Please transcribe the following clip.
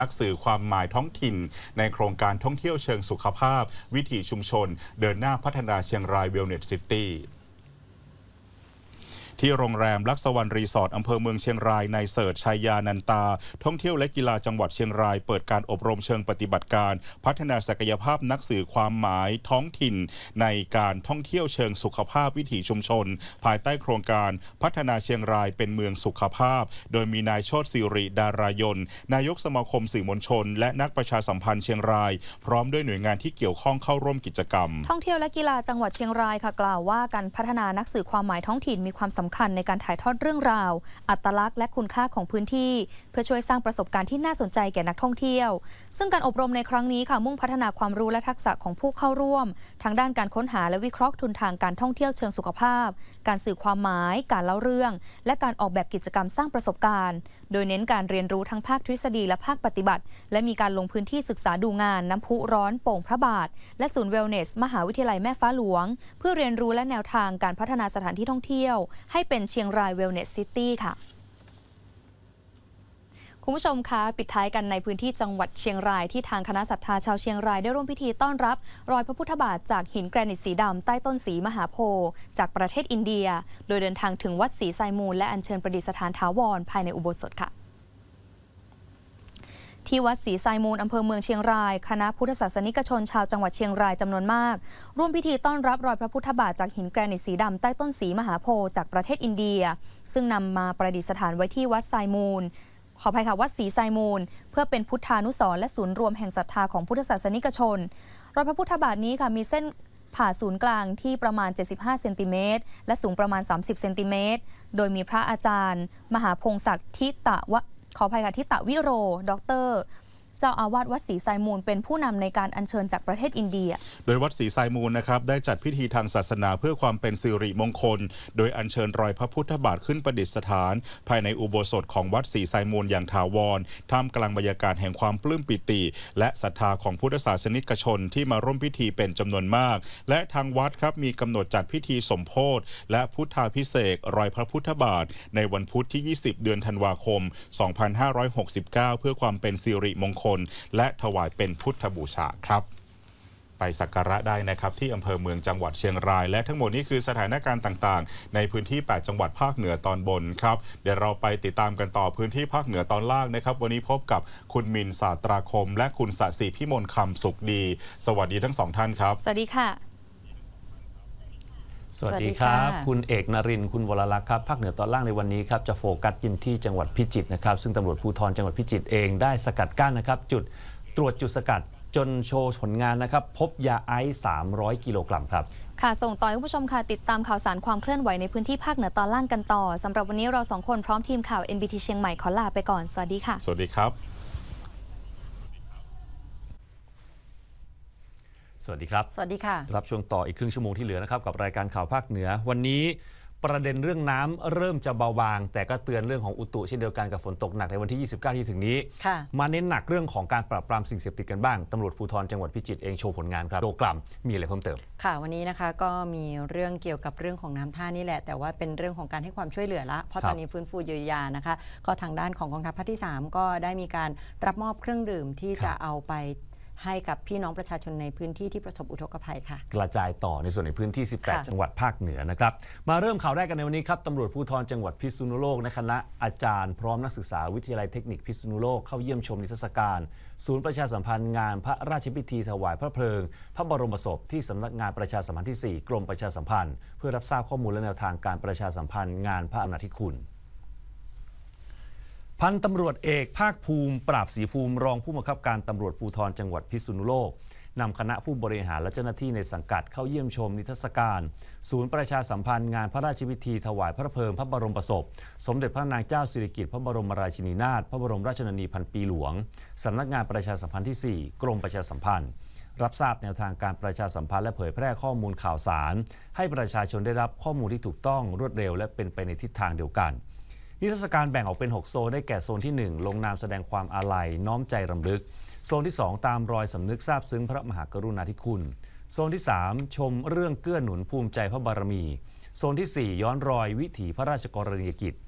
นักสื่อความหมายท้องถิ่นในโครงการท่องเที่ยวเชิงสุขภาพวิถีชุมชนเดินหน้าพัฒนาเชียงรายเวลเนสซิตี้ที่โรงแรมลักษวรรณรีสอร์ทอำเภอเมืองเชียงรายในเสิร์ชชัยยานันตาท่องเที่ยวและกีฬาจังหวัดเชียงรายเปิดการอบรมเชิงปฏิบัติการพัฒนาศักยภาพนักสื่อความหมายท้องถิ่นในการท่องเที่ยวเชิงสุขภาพวิถีชุมชนภายใต้โครงการพัฒนาเชียงรายเป็นเมืองสุขภาพโดยมีนายโชติศิริดารายนนายกสมาคมสื่อมวลชนและนักประชาสัมพันธ์เชียงรายพร้อมด้วยหน่วยงานที่เกี่ยวข้องเข้าร่วมกิจกรรมท่องเที่ยวและกีฬาจังหวัดเชียงรายค่ะกล่าวว่าการพัฒนานักสื่อความหมายท้องถิ่นมีความสำคัญในการถ่ายทอดเรื่องราวอัตลักษณ์และคุณค่าของพื้นที่เพื่อช่วยสร้างประสบการณ์ที่น่าสนใจแก่นักท่องเที่ยวซึ่งการอบรมในครั้งนี้ค่ะมุ่งพัฒนาความรู้และทักษะของผู้เข้าร่วมทางด้านการค้นหาและวิเคราะห์ทุนทางการท่องเที่ยวเชิงสุขภาพการสื่อความหมายการเล่าเรื่องและการออกแบบกิจกรรมสร้างประสบการณ์โดยเน้นการเรียนรู้ทั้งภาคทฤษฎีและภาคปฏิบัติและมีการลงพื้นที่ศึกษาดูงานน้ำพุร้อนโป่งพระบาทและศูนย์เวลเนสมหาวิทยาลัยแม่ฟ้าหลวงเพื่อเรียนรู้และแนวทางการพัฒนาสถานที่ท่องเที่ยวให้เป็นเชียงรายเวลเนสซิตี้ค่ะคุณผู้ชมคะปิดท้ายกันในพื้นที่จังหวัดเชียงรายที่ทางคณะศรัทธาชาวเชียงรายได้ร่วมพิธีต้อนรับรอยพระพุทธบาทจากหินแกรนิตสีดำใต้ต้นสีมหาโพธิ์จากประเทศอินเดียโดยเดินทางถึงวัดศรีไซมูลและอัญเชิญประดิษฐานถาวรภายในอุโบสถค่ะที่วัดศรีไซมูลอำเภอเมืองเชียงรายคณะพุทธศาสนิกชนชาวจังหวัดเชียงรายจำนวนมากร่วมพิธีต้อนรับรอยพระพุทธบาทจากหินแกรนิตสีดำใต้ต้นสีมหาโพธิ์จากประเทศอินเดียซึ่งนำมาประดิษฐานไว้ที่วัดไซมูลขออภัยค่ะวัดศรีไซมูลเพื่อเป็นพุทธานุสรณ์และศูนย์รวมแห่งศรัทธาของพุทธศาสนิกชนรอยพระพุทธบาทนี้ค่ะมีเส้นผ่าศูนย์กลางที่ประมาณ75เซนติเมตรและสูงประมาณ30เซนติเมตรโดยมีพระอาจารย์มหาพงศักดิ์ทิตะวิโรดร.เจ้าอาวาสวัดศรีไซมูลเป็นผู้นำในการอัญเชิญจากประเทศอินเดียโดยวัดศรีไซมูลนะครับได้จัดพิธีทางศาสนาเพื่อความเป็นสิริมงคลโดยอัญเชิญรอยพระพุทธบาทขึ้นประดิษฐานภายในอุโบสถของวัดศรีไซมูลอย่างถาวรท่ามกลางบรรยากาศแห่งความปลื้มปิติและศรัทธาของพุทธศาสนิกชนที่มาร่วมพิธีเป็นจำนวนมากและทางวัดครับมีกำหนดจัดพิธีสมโภชและพุทธาภิเษกรอยพระพุทธบาทในวันพุธที่20เดือนธันวาคม2569เพื่อความเป็นสิริมงคลและถวายเป็นพุทธบูชาครับไปสักการะได้นะครับที่อำเภอเมืองจังหวัดเชียงรายและทั้งหมดนี้คือสถานการณ์ต่างๆในพื้นที่8จังหวัดภาคเหนือตอนบนครับเดี๋ยวเราไปติดตามกันต่อพื้นที่ภาคเหนือตอนล่างนะครับวันนี้พบกับคุณมินศาสตราคมและคุณสศิพิมลคำสุขดีสวัสดีทั้งสองท่านครับสวัสดีค่ะสวัสดีครับคุณเอกนรินทร์คุณวรลักษณ์ครับภาคเหนือตอนล่างในวันนี้ครับจะโฟกัสยินที่จังหวัดพิจิตรนะครับซึ่งตำรวจภูธรจังหวัดพิจิตรเองได้สกัดกั้นนะครับจุดตรวจจุดสกัดจนโชว์ผลงานนะครับพบยาไอซ์300กิโลกรัมครับค่ะส่งต่อให้คุณผู้ชมค่ะติดตามข่าวสารความเคลื่อนไหวในพื้นที่ภาคเหนือตอนล่างกันต่อสำหรับวันนี้เรา2คนพร้อมทีมข่าว NBT เชียงใหม่ขอลาไปก่อนสวัสดีค่ะสวัสดีครับสวัสดีครับสวัสดีค่ะรับช่วงต่ออีกครึ่งชั่วโมงที่เหลือนะครับกับรายการข่าวภาคเหนือวันนี้ประเด็นเรื่องน้ำเริ่มจะเบาบางแต่ก็เตือนเรื่องของอุตุเช่นเดียวกันกับฝนตกหนักในวันที่29ที่ถึงนี้มาเน้นหนักเรื่องของการปราบปรามสิ่งเสพติดกันบ้างตำรวจภูธรจังหวัดพิจิตรเองโชว์ผลงานครับโลกรัมมีอะไรเพิ่มเติมค่ะวันนี้นะคะก็มีเรื่องเกี่ยวกับเรื่องของน้ำท่านี่แหละแต่ว่าเป็นเรื่องของการให้ความช่วยเหลือละเพราะตอนนี้ฟื้นฟูเยียวยานะคะก็ทางด้านของกองทัพภาคที่3ก็ได้มีการรับมอบเครื่องดื่มที่จะเอาไปให้กับพี่น้องประชาชนในพื้นที่ที่ประสบอุทกภัยค่ะกระจายต่อในส่วนในพื้นที่18จังหวัดภาคเหนือนะครับมาเริ่มข่าวแรกกันในวันนี้ครับตำรวจภูธรจังหวัดพิษณุโลกในคณะอาจารย์พร้อมนักศึกษาวิทยาลัยเทคนิคพิษณุโลกเข้าเยี่ยมชมนิทรรศการศูนย์ประชาสัมพันธ์งานพระราชพิธีถวายพระเพลิงพระบรมศพที่สำนักงานประชาสัมพันธ์ที่4กรมประชาสัมพันธ์เพื่อรับทราบข้อมูลและแนวทางการประชาสัมพันธ์งานพระอำนาจธิคุณพันตำรวจเอกภาคภูมิปราบศรีภูมิรองผู้บังคับการตำรวจภูธรจังหวัดพิษณุโลกนำคณะผู้บริหารและเจ้าหน้าที่ในสังกัดเข้าเยี่ยมชมนิทรรศการศูนย์ประชาสัมพันธ์งานพระราชพิธีถวายพระเพลิงพระบรมศพสมเด็จพระนางเจ้าสิริกิติ์พระบรมราชินีนาถพระบรมราชชนนีพันปีหลวงสำนักงานประชาสัมพันธ์ที่4กรมประชาสัมพันธ์รับทราบแนวทางการประชาสัมพันธ์และเผยแพร่ข้อมูลข่าวสารให้ประชาชนได้รับข้อมูลที่ถูกต้องรวดเร็วและเป็นไปในทิศทางเดียวกันนิทรรศการแบ่งออกเป็น6โซนได้แก่โซนที่1ลงนามแสดงความอาลัยน้อมใจรำลึกโซนที่2ตามรอยสำนึกซาบซึ้งพระมหากรุณาธิคุณโซนที่3ชมเรื่องเกื้อหนุนภูมิใจพระบารมีโซนที่4ย้อนรอยวิถีพระราชกรณียกิจ